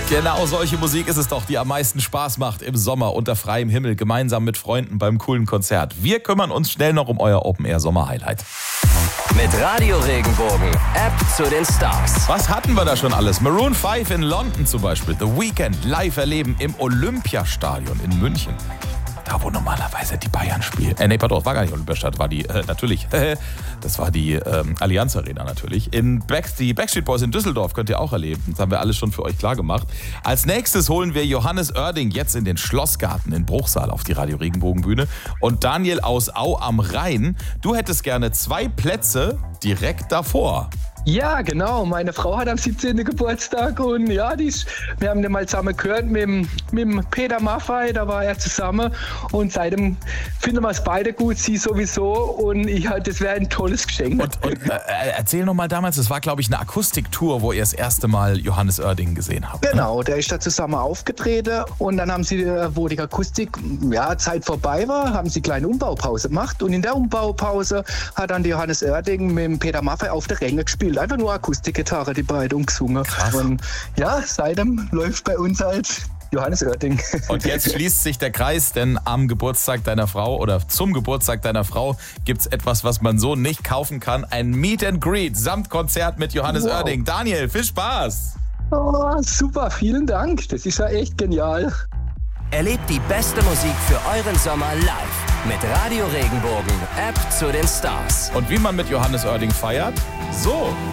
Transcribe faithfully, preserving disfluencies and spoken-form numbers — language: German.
Genau solche Musik ist es doch, die am meisten Spaß macht im Sommer unter freiem Himmel, gemeinsam mit Freunden beim coolen Konzert. Wir kümmern uns schnell noch um euer Open-Air-Sommer-Highlight. Mit Radio Regenbogen, App zu den Stars. Was hatten wir da schon alles? Maroon fünf in London zum Beispiel, The Weeknd live erleben im Olympiastadion in München. Da, wo normalerweise die Bayern spielen. Äh, nee, pardon, war gar nicht Olympiastadt, war die, äh, natürlich, das war die ähm, Allianz Arena natürlich. In Back, die Backstreet Boys in Düsseldorf könnt ihr auch erleben. Das haben wir alles schon für euch klar gemacht. Als nächstes holen wir Johannes Oerding jetzt in den Schlossgarten in Bruchsal auf die Radio Regenbogen Bühne. Und Daniel aus Au am Rhein, du hättest gerne zwei Plätze direkt davor. Ja, genau. Meine Frau hat am siebzehnten Geburtstag und ja, die ist, wir haben den mal zusammen gehört mit, dem- mit dem Peter Maffay, da war er zusammen und seitdem finden wir es beide gut, sie sowieso und ich halt, das wäre ein tolles Geschenk. Und, und äh, erzähl noch mal damals, das war glaube ich eine Akustiktour, wo ihr das erste Mal Johannes Oerding gesehen habt. Ne? Genau, der ist da zusammen aufgetreten und dann haben sie, äh, wo die Akustik, ja, Zeit vorbei war, haben sie eine kleine Umbaupause gemacht und in der Umbaupause hat dann die Johannes Oerding mit dem Peter Maffay auf der Ränge gespielt. Einfach nur Akustikgitarre, die beiden und gesungen. Krass. Und ja, seitdem läuft bei uns halt Johannes Oerding. Und jetzt schließt sich der Kreis, denn am Geburtstag deiner Frau oder zum Geburtstag deiner Frau gibt's etwas, was man so nicht kaufen kann. Ein Meet and Greet samt Konzert mit Johannes Wow. Oerding. Daniel, viel Spaß! Oh, super, vielen Dank. Das ist ja echt genial. Erlebt die beste Musik für euren Sommer live mit Radio Regenbogen, App zu den Stars. Und wie man mit Johannes Oerding feiert? So.